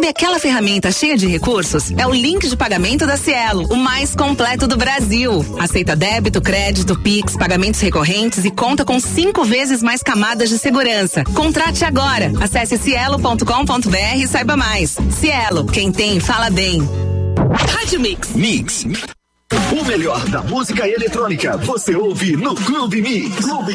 Sabe aquela ferramenta cheia de recursos? É o link de pagamento da Cielo, o mais completo do Brasil. Aceita débito, crédito, Pix, pagamentos recorrentes e conta com 5 vezes mais camadas de segurança. Contrate agora. Acesse cielo.com.br e saiba mais. Cielo, quem tem, fala bem. Rádio Mix. Mix. O melhor da música eletrônica você ouve no Clube Mix.